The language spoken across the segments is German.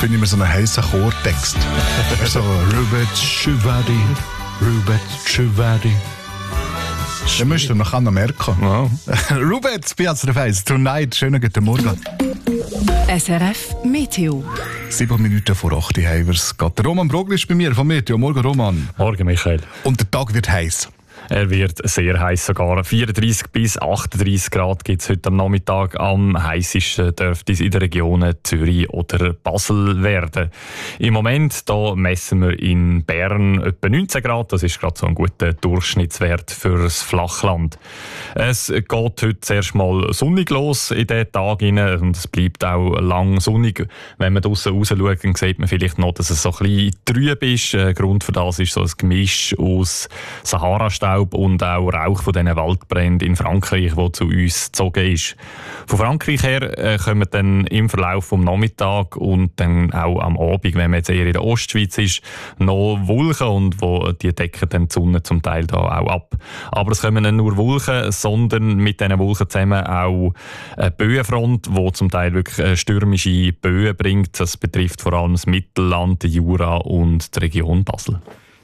könnte ich mir so einen heißen Chortext. So, Rubet Chuvadi, Rubet Chuvadi. Den müsst ihr noch merken. Ja. Rubet, bei SRF 1, Tonight. Schönen guten Morgen. SRF Meteo. 7 Minuten vor 8 Uhr haben wir es. Der Roman Brogli ist bei mir vom Meteo. Morgen, Roman. Morgen, Michael. Und der Tag wird heiß. Er wird sehr heiß sogar. 34 bis 38 Grad gibt es heute am Nachmittag. Am heißesten dürfte es in den Regionen Zürich oder Basel werden. Im Moment da messen wir in Bern etwa 19 Grad. Das ist gerade so ein guter Durchschnittswert fürs Flachland. Es geht heute zuerst mal sonnig los in diesen Tag hinein und es bleibt auch lang sonnig. Wenn man draussen raus schaut, dann sieht man vielleicht noch, dass es so ein bisschen trüb ist. Grund für das ist so ein Gemisch aus Sahara-Staub und auch Rauch von diesen Waldbränden in Frankreich, der zu uns gezogen ist. Von Frankreich her kommen dann im Verlauf des Nachmittags und dann auch am Abend, wenn man jetzt eher in der Ostschweiz ist, noch Wolken und die decken dann die Sonne zum Teil da auch ab. Aber es kommen nicht nur Wolken, sondern mit diesen Wolken zusammen auch eine Böenfront, die zum Teil wirklich stürmische Böen bringt. Das betrifft vor allem das Mittelland, den Jura und die Region Basel.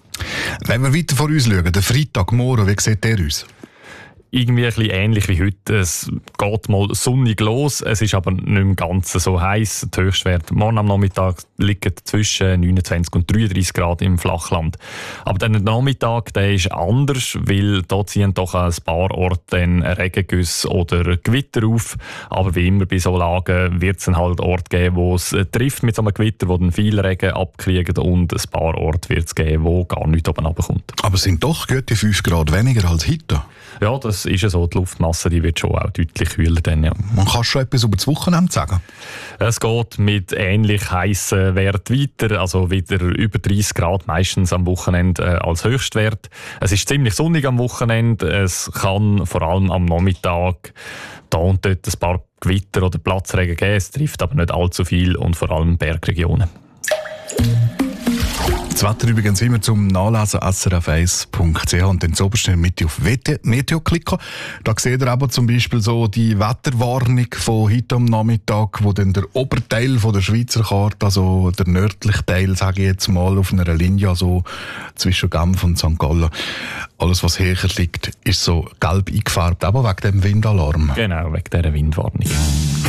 Wenn wir weiter vor uns schauen, der Freitagmorgen, wie sieht der aus? Irgendwie ein bisschen ähnlich wie heute. Es geht mal sonnig los, es ist aber nicht im Ganzen so heiß. Der Höchstwert morgen am Nachmittag liegt zwischen 29 und 33 Grad im Flachland. Aber der Nachmittag der ist anders, weil da ziehen doch ein paar Orte Regengüsse oder Gewitter auf. Aber wie immer bei so Lagen wird es dann halt Orte geben, wo es trifft mit so einem Gewitter, wo dann viel Regen abkriegen und ein paar Orte wird es geben, wo gar nichts oben runterkommt. Aber es sind doch gute 5 Grad weniger als heute. Ja, das ist ja so. Die Luftmasse die wird schon auch deutlich kühler. Dann, ja. Man kann schon etwas über das Wochenende sagen. Es geht mit ähnlich heissen Werten weiter, also wieder über 30 Grad meistens am Wochenende als Höchstwert. Es ist ziemlich sonnig am Wochenende. Es kann vor allem am Nachmittag da und dort ein paar Gewitter oder Platzregen geben. Es trifft aber nicht allzu viel und vor allem Bergregionen. Das Wetter übrigens immer zum Nachlesen srf1.ch und dann zuoberst in der Mitte auf Meteo klicken. Da seht ihr aber zum Beispiel so die Wetterwarnung von heute am Nachmittag, wo dann der Oberteil von der Schweizer Karte, also der nördliche Teil, sage ich jetzt mal, auf einer Linie so zwischen Genf und St. Gallen. Alles, was höher liegt, ist so gelb eingefärbt, aber wegen dem Windalarm. Genau, wegen dieser Windwarnung.